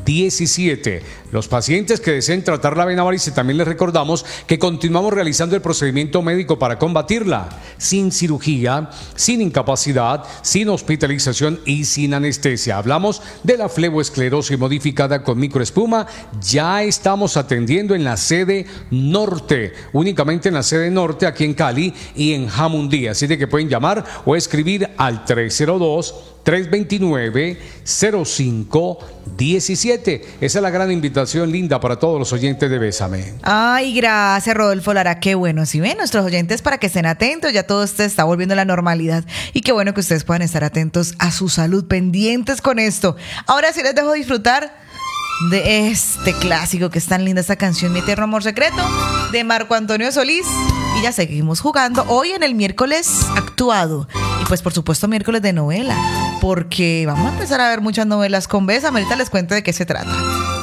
17. Los pacientes que deseen tratar la vena varice, también les recordamos que continuamos realizando el procedimiento médico para combatirla, sin cirugía, sin incapacidad, sin hospitalización y sin anestesia. Hablamos de la fleboesclerosis modificada con microespuma. Ya estamos atendiendo en la sede norte, únicamente en la sede norte, aquí en Cali y en Jamundí. Así de que pueden llamar o escribir al 302-329-0517. Esa es la gran invitación, linda, para todos los oyentes de Bésame. Ay, gracias, Rodolfo Lara. Qué bueno. Si ven, nuestros oyentes, para que estén atentos, ya todo esto está volviendo a la normalidad. Y qué bueno que ustedes puedan estar atentos a su salud, pendientes con esto. Ahora sí les dejo disfrutar de este clásico que es tan linda, esta canción, Mi Eterno Amor Secreto, de Marco Antonio Solís. Y ya seguimos jugando hoy en el miércoles actuado. Y pues por supuesto miércoles de novela, porque vamos a empezar a ver muchas novelas con Bésame. Ahorita les cuento de qué se trata.